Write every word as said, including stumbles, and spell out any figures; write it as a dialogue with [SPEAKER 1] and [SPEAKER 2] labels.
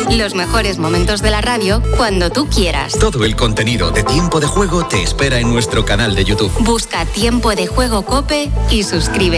[SPEAKER 1] Los mejores momentos de la radio cuando tú quieras.
[SPEAKER 2] Todo el contenido de Tiempo de Juego te espera en nuestro canal de YouTube.
[SPEAKER 1] Busca Tiempo de Juego COPE y suscríbete.